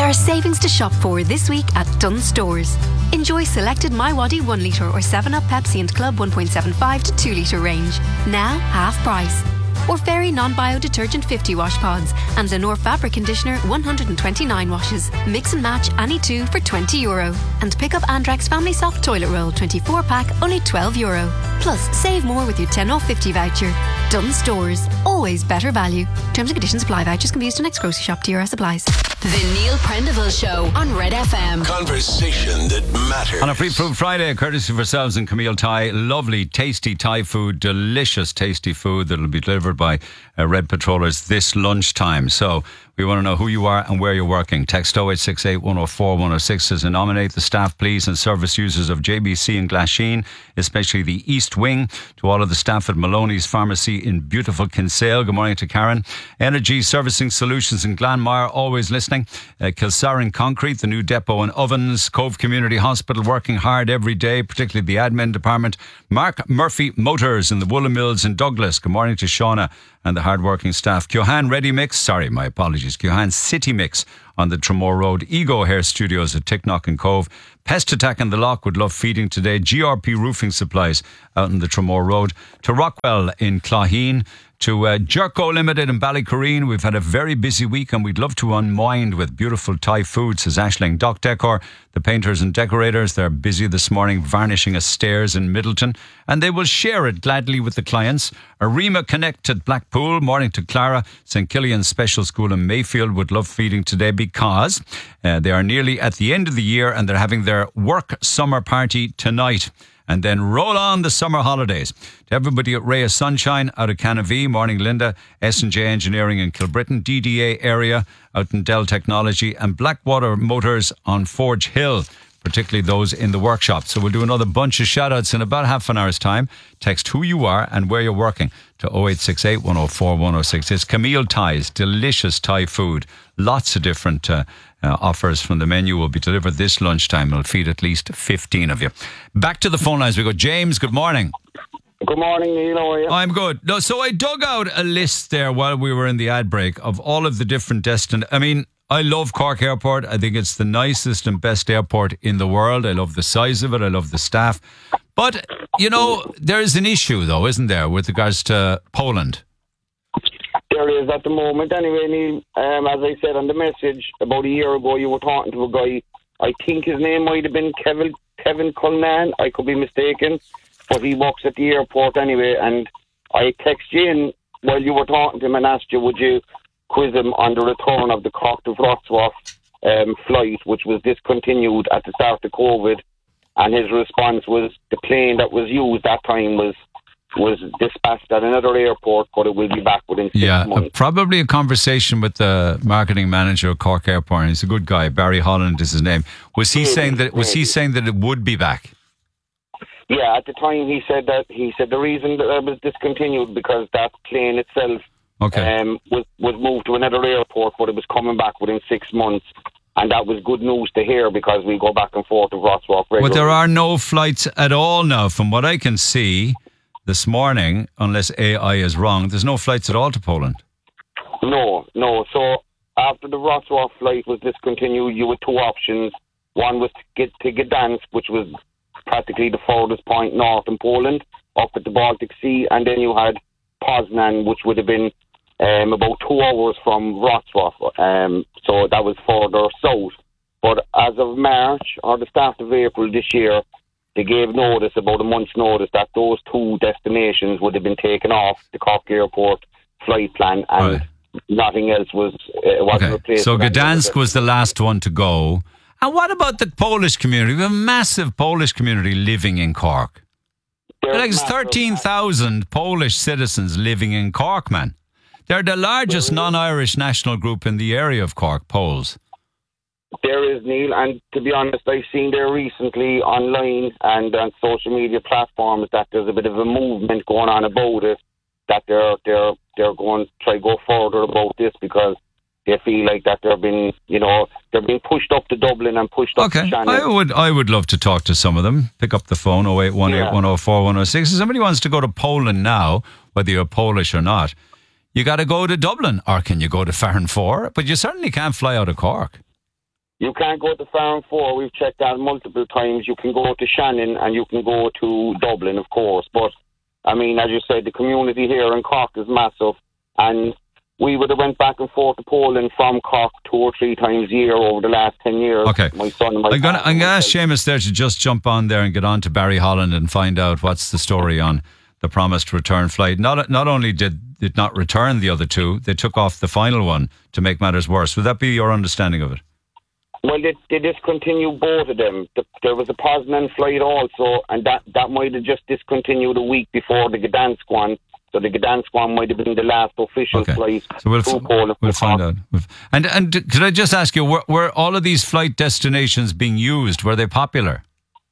are savings to shop for this week at Dunnes Stores. Enjoy selected MiWadi 1 litre or 7up Pepsi and Club 1.75 to 2 litre range. Now half price. Or Fairy non-bio detergent 50 wash pods and Lenore fabric conditioner 129 washes. Mix and match any two for €20. And pick up Andrex Family Soft Toilet Roll 24 pack only €12. Plus save more with your 10 off 50 voucher. Dunnes Stores, always better value. Terms and conditions apply. Vouchers can be used in next grocery shop. TRS applies. The Neil Prendeville Show on Red FM. Conversation that matters. On a Free Food Friday, courtesy of ourselves and Camille Thai. Lovely, tasty Thai food, delicious, tasty food that will be delivered by Red Patrollers this lunchtime. So we want to know who you are and where you're working. Text 0868 104 106 says to nominate the staff, please, and service users of JBC in Glasheen, especially the East Wing. To all of the staff at Maloney's Pharmacy in beautiful Kinsale. Good morning to Karen. Energy Servicing Solutions in Glanmire, always listening. Kilsaran Concrete, the new depot and ovens. Cove Community Hospital, working hard every day, particularly the admin department. Mark Murphy Motors in the Woolen Mills in Douglas. Good morning to Shauna and the hard-working staff. Kyohan Ready Mix, Kyohan City Mix on the Tremore Road. Ego Hair Studios at Ticknock and Cove. Pest Attack in the Lock would love feeding today. GRP Roofing Supplies out in the Tremore Road. To Rockwell in Claheen. To Jerko Limited in Ballycorreen. We've had a very busy week and we'd love to unwind with beautiful Thai food, says Aisling. Doc Decor, the painters and decorators, they're busy this morning varnishing a stairs in Middleton and they will share it gladly with the clients. Arima Connect at Blackpool. Morning to Clara. St. Killian's Special School in Mayfield would love feeding today because they are nearly at the end of the year and they're having their work summer party tonight. And then roll on the summer holidays. To everybody at Ray of Sunshine out of Canavee, morning Linda, S&J Engineering in Kilbrittain, DDA area out in Dell Technology, and Blackwater Motors on Forge Hill, particularly those in the workshop. So we'll do another bunch of shout-outs in about half an hour's time. Text who you are and where you're working to 0868 104 106. It's Camille Thai's delicious Thai food. Lots of different offers from the menu will be delivered this lunchtime. It'll feed at least 15 of you. Back to the phone lines we go. James, good morning. Good morning, Neil. How are you? I'm good. No, so I dug out a list there while we were in the ad break of all of the different destinations. I mean, I love Cork Airport. I think it's the nicest and best airport in the world. I love the size of it. I love the staff. But, you know, there's an issue, though, isn't there, with regards to Poland? There is at the moment. Anyway, Neil, as I said on the message, about a year ago, you were talking to a guy. I think his name might have been Kevin Culnan. I could be mistaken. But he works at the airport anyway. And I texted you in while you were talking to him and asked you, would you quiz him on the return of the Cork to Wrocław flight, which was discontinued at the start of COVID. And his response was the plane that was used that time was dispatched at another airport, but it will be back within 6 months. Probably a conversation with the marketing manager of Cork Airport. And he's a good guy. Barry Holland is his name. Was he saying that it would be back? Yeah, at the time he said the reason that it was discontinued because that plane itself was moved to another airport, but it was coming back within 6 months. And that was good news to hear because we go back and forth to Wrocław regularly. But there are no flights at all now, from what I can see this morning, unless AI is wrong. There's no flights at all to Poland. No. So after the Wrocław flight was discontinued, you had two options. One was to get to Gdansk, which was practically the furthest point north in Poland, up at the Baltic Sea, and then you had Poznan, which would have been about 2 hours from Wrocław. So that was further south. But as of March, or the start of April this year, they gave notice, about a month's notice, that those two destinations would have been taken off the Cork Airport flight plan, and nothing else wasn't replaced. So Gdansk was the last one to go. And what about the Polish community? We have a massive Polish community living in Cork. There's 13,000 Polish citizens living in Cork, man. They're the largest non-Irish national group in the area of Cork, Poles. There is, Neil, and to be honest, I've seen there recently online and on social media platforms that there's a bit of a movement going on about it, that they're going to try to go further about this because they feel like that they're being pushed up to Dublin and pushed up to Shannon. I would love to talk to some of them. Pick up the phone, 0818 104 106. If somebody wants to go to Poland now, whether you're Polish or not, you got to go to Dublin, or can you go to Farranfore? But you certainly can't fly out of Cork. You can't go to Farm 4. We've checked that multiple times. You can go to Shannon and you can go to Dublin, of course. But, I mean, as you said, the community here in Cork is massive. And we would have went back and forth to Poland from Cork 2 or 3 times a year over the last 10 years. Okay. My son and I'm going to ask Seamus there to just jump on there and get on to Barry Holland and find out what's the story on the promised return flight. Not only did it not return the other 2, they took off the final one to make matters worse. Would that be your understanding of it? Well, they discontinued both of them. There was a Poznan flight also, and that might have just discontinued a week before the Gdansk one. So the Gdansk one might have been the last official flight to Poland. We'll find out. And could I just ask you, were all of these flight destinations being used? Were they popular?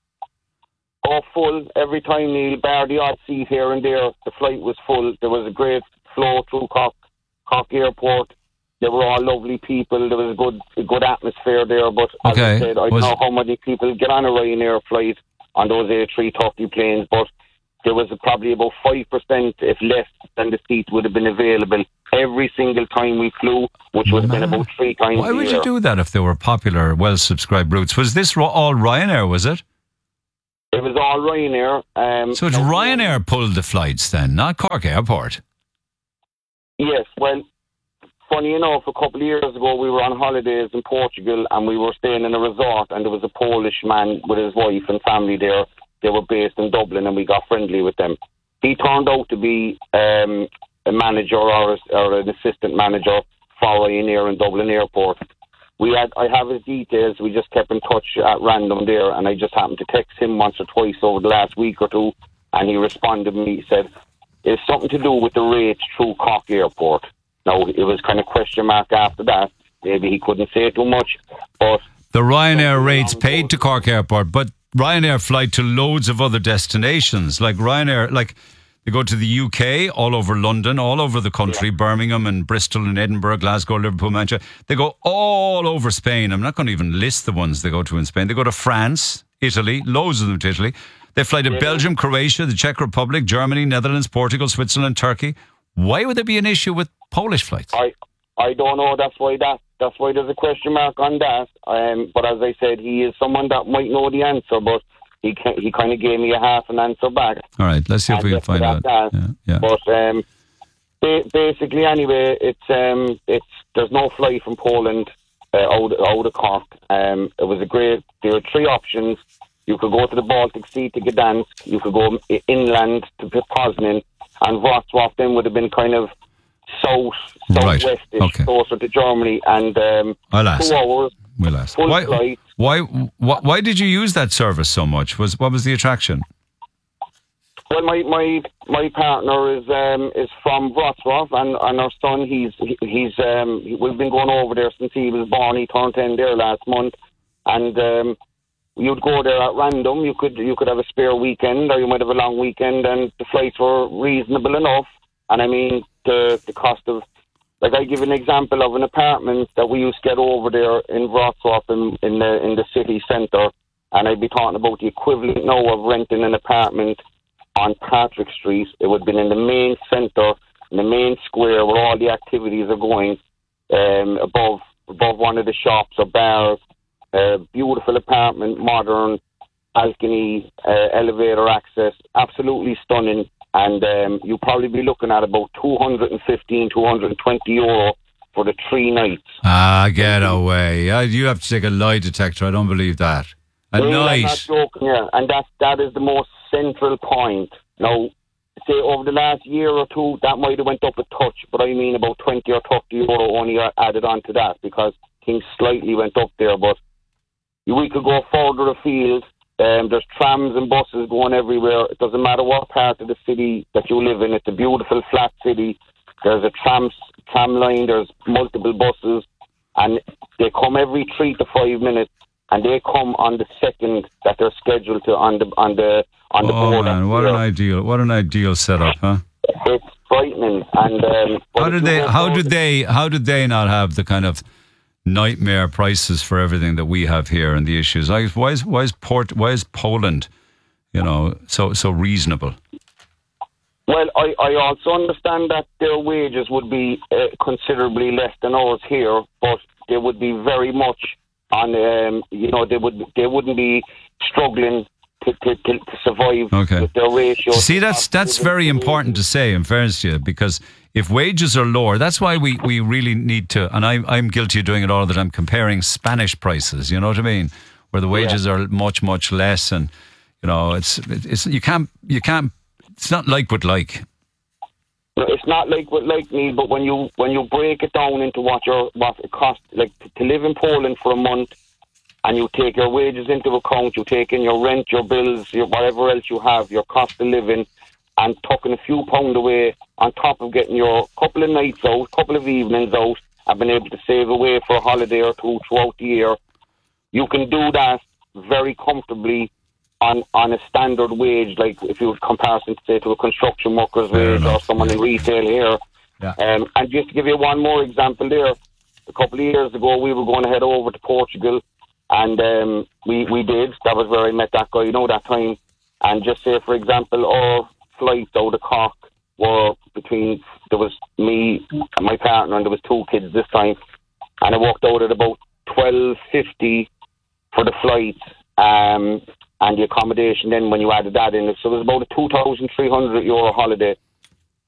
Oh, full. Every time, Neil, bar the odd seat here and there, the flight was full. There was a great flow through Cork Airport. They were all lovely people. There was a good atmosphere there. But as I said, I don't know how many people get on a Ryanair flight on those A330 planes, but there was probably about 5%, if less, than the seats would have been available every single time we flew, which would have been about 3 times Why would you do that if they were popular, well-subscribed routes? Was this all Ryanair, was it? It was all Ryanair. So it's Ryanair pulled the flights then, not Cork Airport? Yes, well, funny enough, a couple of years ago we were on holidays in Portugal and we were staying in a resort and there was a Polish man with his wife and family there. They were based in Dublin and we got friendly with them. He turned out to be a manager or an assistant manager for Ryanair in Dublin Airport. I have his details. We just kept in touch at random there, and I just happened to text him once or twice over the last week or 2, and he responded to me. He said, it's something to do with the rates through Cork Airport. Now, it was kind of question mark after that. Maybe he couldn't say too much, but... The Ryanair rates paid to Cork Airport, but Ryanair fly to loads of other destinations. Like Ryanair, they go to the UK, all over London, all over the country, Birmingham and Bristol and Edinburgh, Glasgow, Liverpool, Manchester. They go all over Spain. I'm not going to even list the ones they go to in Spain. They go to France, Italy, loads of them to Italy. They fly to Belgium, Croatia, the Czech Republic, Germany, Netherlands, Portugal, Switzerland, Turkey. Why would there be an issue with Polish flights? I don't know. That's why there's a question mark on that. But as I said, he is someone that might know the answer, but he kind of gave me a half an answer back. All right, let's see if we can find out. Yeah. But basically, anyway, there's no flight from Poland out of Cork. It was there were 3 options. You could go to the Baltic Sea to Gdansk. You could go inland to Poznan, and Wrocław then would have been kind of southwestish, closer to Germany. And I'll ask. 2 hours. We'll ask. Full flight. Why did you use that service so much? What was the attraction? Well, my partner is from Wrocław, and our son we've been going over there since he was born. He turned 10 there last month, and you'd go there at random. You could have a spare weekend, or you might have a long weekend, and the flights were reasonable enough. And I mean the cost of, like, I give an example of an apartment that we used to get over there in Wrocław in the city centre, and I'd be talking about the equivalent now of renting an apartment on Patrick Street. It would have been in the main centre, in the main square where all the activities are going, above one of the shops or bars. Beautiful apartment, modern, balcony, elevator access, absolutely stunning. And you'll probably be looking at about 215, 220 euro for the 3 nights. Get away. You have to take a lie detector. I don't believe that. A night. I'm not joking, yeah. And that is the most central point. Now, say over the last year or 2, that might have went up a touch, but I mean about 20 or 30 euro only added on to that because things slightly went up there. But we could go further afield. There's trams and buses going everywhere. It doesn't matter what part of the city that you live in. It's a beautiful flat city. There's a tram line. There's multiple buses, and they come every 3 to 5 minutes, and they come on the second that they're scheduled to on the board. Oh man, what an ideal setup, huh? It's frightening. And how did they not have the kind of nightmare prices for everything that we have here and the issues? Why is Poland, so reasonable? Well, I also understand that their wages would be considerably less than ours here, but they would be very much they wouldn't be struggling to survive with their ratio. See, that's very important to say, in fairness to you, because if wages are lower, that's why we really need to, and I'm guilty of doing it all the time, comparing Spanish prices, you know what I mean, where the wages are much, much less, and it's you can't it's not like with like. No, it's not like with like, Neil, but when you break it down into what it costs, like to live in Poland for a month, and you take your wages into account, you take in your rent, your bills, your whatever else you have, your cost of living, and tucking a few pound away on top of getting your couple of nights out, couple of evenings out, and being able to save away for a holiday or two throughout the year, you can do that very comfortably on a standard wage, like if you would comparison, say, to a construction worker's wage or someone in retail here. Yeah. And just to give you one more example there, a couple of years ago we were going to head over to Portugal, and we did. That was where I met that guy, that time. And just say, for example, our flights out of Cork were there was me and my partner, and there was 2 kids this time, and I walked out at about $12.50 for the flights, and the accommodation then when you added that in, so it was about a €2,300 holiday.